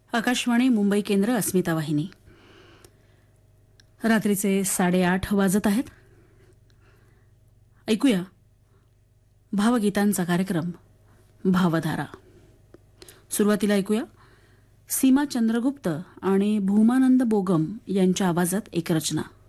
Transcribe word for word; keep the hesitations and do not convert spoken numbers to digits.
आकाशवाणी मुंबई केंद्र अस्मिता वाहिनी. रात्रीचे साडेआठ वाजत आहेत. ऐकूया भावगीतांचा कार्यक्रम भावधारा. सुरुवातीला ऐकूया सीमा चंद्रगुप्त आणि भूमानंद बोगम यांच्या आवाजात एक रचना.